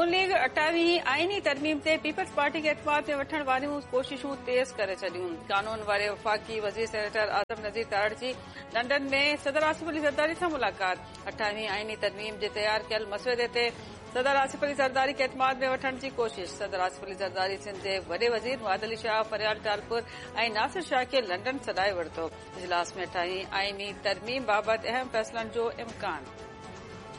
नून league 28 आईनी तरमीम ते पीपल्स पार्टी खे एतमाद में वठण वारियूं कोशिशूं तेज़ करे छॾियूं। कानून वारे वफ़ाक़ी वज़ीर सेनेटर आज़म नज़ीर तारड़ जी लंडन में सदर आसिफ अली ज़रदारी सां मुलाक़ात। 28 आईनी तरमीम जे तयार कयल मसइदे ते सदर आसिफ अली ज़रदारी खे एतमाद में वठण जी कोशिश। सदर आसिफ अली ज़रदारी सिंध जे वॾे वज़ीर मुआद अली शाह, फरियाल टालपुर ऐं नासिर शाह खे लंडन सॾाए वरितो। इजलास में 28 आईनी तरमीम बाबति अहम फ़ैसिलनि जो इम्कान।